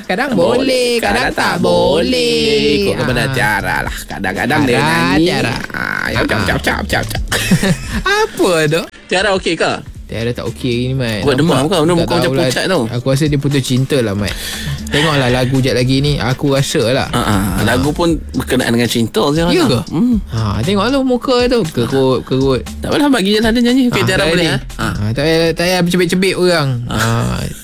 Kadang boleh, kadang tak boleh. Ikut kepada cara lah. Kadang-kadang dia nyanyi. Cap. Apa tu? Tiara okey ke? Tiara tak okey ni, Mat. Buat demam ke? Benda muka macam pucat tu. Aku rasa dia putus cinta lah, Mat. Tengoklah lagu jap lagi ni. Aku rasa lah. Lagu pun berkenaan dengan cinta je. Ya ke? Tengok tu muka tu. Kerut. Tak apalah, bagi je lah dia nyanyi. Okey, Tiara boleh. Tak payah bercebik-cebik orang.